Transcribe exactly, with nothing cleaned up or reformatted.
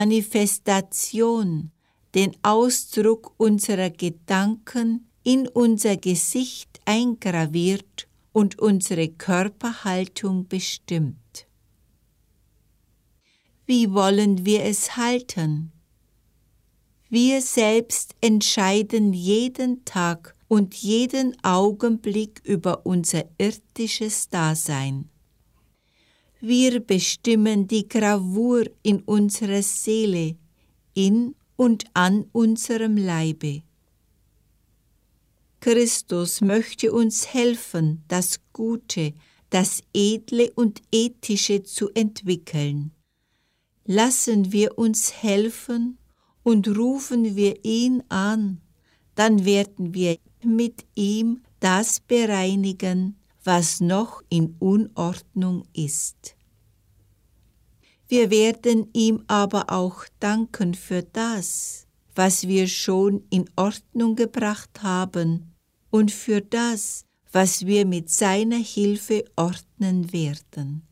Manifestation, den Ausdruck unserer Gedanken in unser Gesicht eingraviert und unsere Körperhaltung bestimmt. Wie wollen wir es halten? Wir selbst entscheiden jeden Tag und jeden Augenblick über unser irdisches Dasein. Wir bestimmen die Gravur in unserer Seele, in und an unserem Leibe. Christus möchte uns helfen, das Gute, das Edle und Ethische zu entwickeln. Lassen wir uns helfen und rufen wir ihn an, dann werden wir mit ihm das bereinigen, was noch in Unordnung ist. Wir werden ihm aber auch danken für das, was wir schon in Ordnung gebracht haben, und für das, was wir mit seiner Hilfe ordnen werden.